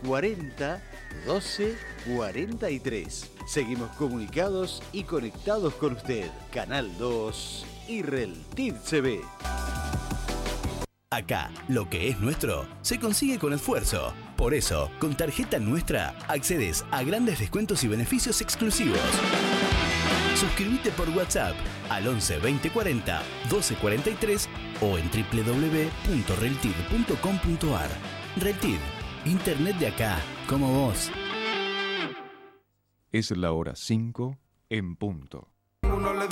40 12 43. Seguimos comunicados y conectados con usted. Canal 2 y Reltiv CB. Acá, lo que es nuestro se consigue con esfuerzo. Por eso, con Tarjeta Nuestra, accedes a grandes descuentos y beneficios exclusivos. Suscríbete por WhatsApp al 11 20 40 12 43 o en www.reltiv.com.ar. Reltiv, internet de acá, como vos. Es la hora 5 en punto. Uno le